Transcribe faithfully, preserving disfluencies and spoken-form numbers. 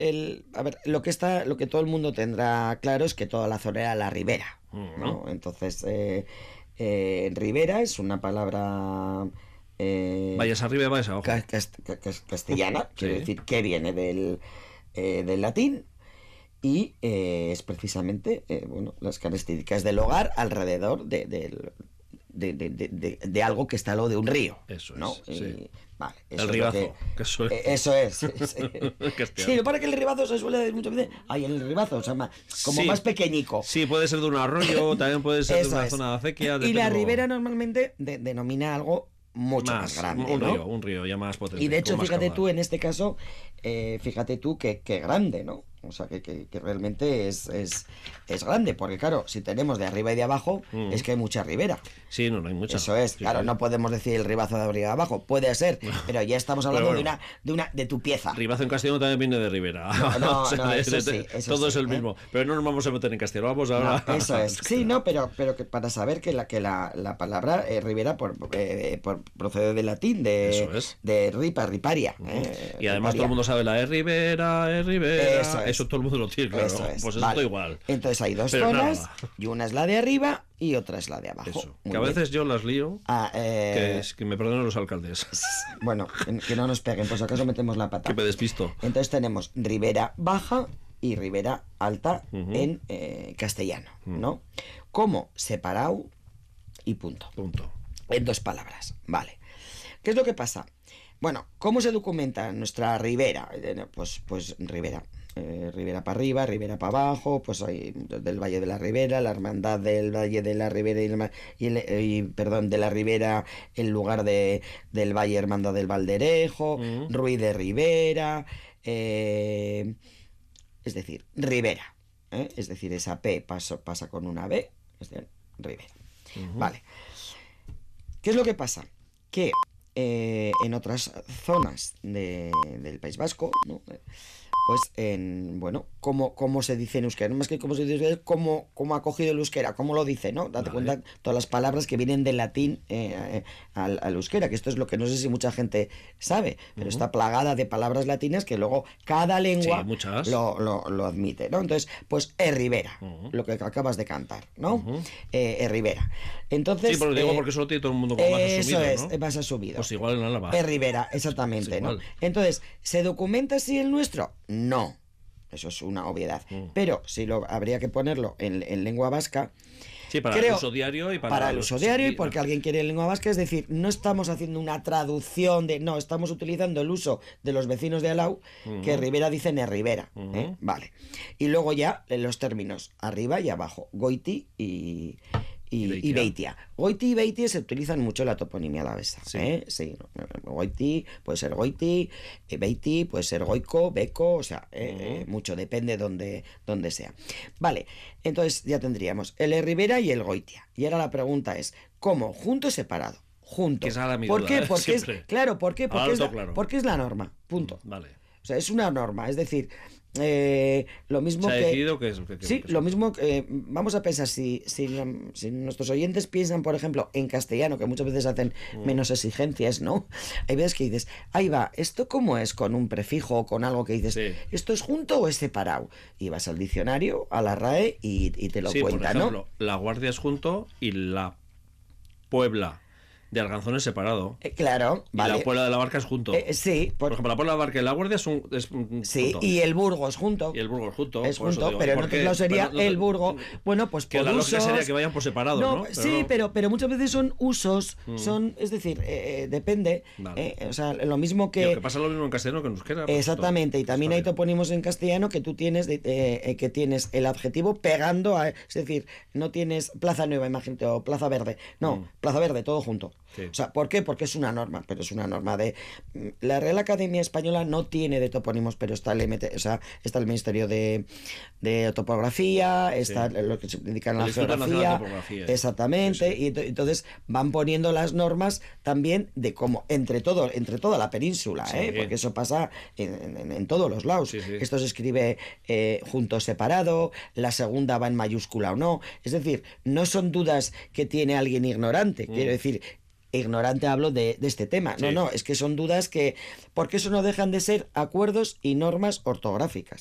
el, a ver, lo que está, lo que todo el mundo tendrá claro es que toda la zona era la ribera, ¿no? Entonces, eh, eh, ribera es una palabra eh, vayas arriba y vayas abajo. ca- cast- ca- cas- castellana, Sí. quiero decir que viene del, eh, del latín y eh, es precisamente eh, bueno, las características del hogar alrededor de, del- de, de- de- de- de algo que está al lado de un río. Eso ¿no? es, sí. Y, vale, El eso es lo ribazo, que- que suele- eh, eso es. Sí, sí. Castellano. Sí, lo para que el ribazo se suele decir muchas veces. Ay, el ribazo, o sea, ma- como Sí. más pequeñico. Sí, puede ser de un arroyo, también puede ser de Eso una es. zona de acequia. Y depende la cómo- ribera normalmente de- denomina algo mucho más, grande, un ¿no? río, un río ya más potente. Y de hecho, con más fíjate caudal. tú, en este caso, eh, fíjate tú que, que grande, ¿no? O sea, que, que- que realmente es, es, es grande, porque claro, si tenemos de arriba y de abajo, Mm. es que hay mucha ribera. Sí, no, no hay mucha. Eso es, Sí, claro, sí. no podemos decir el ribazo de arriba y abajo, puede ser, pero ya estamos hablando Pero de bueno. una de una de tu pieza. Ribazo en castellano también viene de Ribera. No, no, O sea, no, de- eso de- sí, eso todo sí, es el ¿eh? mismo. Pero no nos vamos a meter en castellano, vamos ahora. No, eso es. Sí, no, pero, pero que para saber que la, que la, la palabra eh, ribera por, eh, por- procede del latín, de, Eso es. de ripa, riparia. eh, Y además riparia. todo el mundo sabe la de Ribera, es Ribera. Eso Eso, es. todo el mundo lo tiene, claro. Eso es, Pues vale. esto igual. Entonces hay dos Pero zonas nada. y una es la de arriba y otra es la de abajo. Eso. Muy Que a bien. veces yo las lío. Ah, eh, Que, es- que me perdonen los alcaldes. Bueno, en- que no nos peguen, por si acaso metemos la pata. Que me despisto. Entonces tenemos ribera baja y ribera alta Ujú. en eh, castellano, ¿no? Como separado y punto. Punto. En dos palabras, vale. ¿Qué es lo que pasa? Bueno, ¿cómo se documenta nuestra ribera? Eh, Pues, pues ribera. Eh, ribera para arriba, ribera para abajo, pues hay del Valle de la Ribera, la hermandad del Valle de la Ribera y, el, ma- y el- y, perdón, de la Ribera en lugar de del Valle Hermandad del Valderejo, Ujú. Ruiz de Ribera, eh, es decir, Ribera, ¿eh? Es decir, esa P pasa, pasa con una B, es decir, Ribera. Ujú. Vale. ¿Qué es lo que pasa? Que eh, en otras zonas de- del País Vasco, ¿no? Pues en, bueno, ¿cómo, cómo se dice en euskera? No más que cómo se dice en euskera, cómo, cómo ha cogido el euskera, cómo lo dice, ¿no? Date Vale. cuenta todas las palabras que vienen del latín eh, eh, al, al euskera, que esto es lo que no sé si mucha gente sabe, pero Ujú. está plagada de palabras latinas que luego cada lengua Sí, muchas. lo, lo, lo admite, ¿no? Entonces, pues es Ribera, Ujú. lo que acabas de cantar, ¿no? Ujú. Eh, es Ribera. Entonces, Sí, pero digo eh, porque eso lo tiene todo el mundo como más eso asumido, es, ¿no? más asumido. Pues igual en Álava. Es Ribera, exactamente, Es ¿no? igual. Entonces, ¿se documenta así el nuestro? No. Eso es una obviedad. Mm. Pero si lo habría que ponerlo en, en lengua vasca, Sí, para creo- el uso diario y para, para el los- uso diario y sí, porque ah, alguien quiere lengua vasca, es decir, no estamos haciendo una traducción de, no, estamos utilizando el uso de los vecinos de Alau, que Ujú. Ribera dicen es Ribera, Ujú. ¿eh? Vale. Y luego ya en los términos arriba y abajo, Goiti y, y, Y Beitia. y Beitia. Goiti y Beitia se utilizan mucho en la toponimia alavesa, Sí. ¿eh? Sí, Goiti puede ser Goiti, eh, Beiti puede ser Goico, Beco, o sea, eh, Ujú. eh, mucho depende donde, donde sea. Vale, entonces ya tendríamos el Ribera y el Goitia. Y ahora la pregunta es, ¿cómo? ¿Junto o separado? Junto. Que esa era mi ¿Por duda, qué? ¿eh? Porque es, Siempre. claro, ¿por qué? Ahora Porque lo es, la, tengo claro. porque es la norma, punto. Vale. O sea, es una norma, es decir, eh, lo mismo Se ha que... decidido que es que- que- Sí, que- lo mismo, que, vamos a pensar, si, si, la- si nuestros oyentes piensan, por ejemplo, en castellano, que muchas veces hacen Mm. menos exigencias, ¿no? Hay veces que dices, ahí va, ¿esto cómo es con un prefijo o con algo que dices, Sí. ¿esto es junto o es separado? Y vas al diccionario, a la R A E y, y te lo Sí, cuenta, por ¿no? ejemplo, la Guardia es junto y la Puebla de Arganzón es separado. Eh, claro, Y vale. la Puebla de la Barca es junto. Eh, sí, por... por- ejemplo, la Puebla de la Barca y la Guardia es un, es un sí, junto. y el Burgos junto. Y el Burgos junto. Es por eso junto, digo, pero en ¿por otros qué? lados sería Pero no- el Burgo. Bueno, pues Que por la lógica usos... sería que vayan por separado, ¿no? Pero sí, no. pero, pero muchas veces son usos, son, es decir, eh, eh, depende. Vale. eh, o sea, lo mismo Tío, que... que pasa lo mismo en castellano que en euskera. pues Exactamente, y esto también está hay bien. topónimos en castellano que tú tienes, de- eh, eh, que tienes el adjetivo pegando a, es decir, no tienes Plaza Nueva, imagínate, o Plaza Verde, no, Mm. Plaza Verde, todo junto. Sí. O sea, ¿por qué? Porque es una norma, pero es una norma de... La Real Academia Española no tiene de topónimos, pero está el, M T, o sea, está el Ministerio de, de Topografía, está Sí. lo que se dedica a El la Instituto Nacional de geografía, Topografía. exactamente, Sí, sí. y ento- entonces van poniendo las normas también de cómo, entre todo, entre toda la península, Sí. ¿eh? Porque eso pasa en, en- en todos los lados. Sí, sí. Esto se escribe eh, junto o separado, la segunda va en mayúscula o no. Es decir, no son dudas que tiene alguien ignorante. Mm. Quiero decir, ignorante hablo de, de este tema. No, Sí. no, es que son dudas que... Porque eso no dejan de ser acuerdos y normas ortográficas.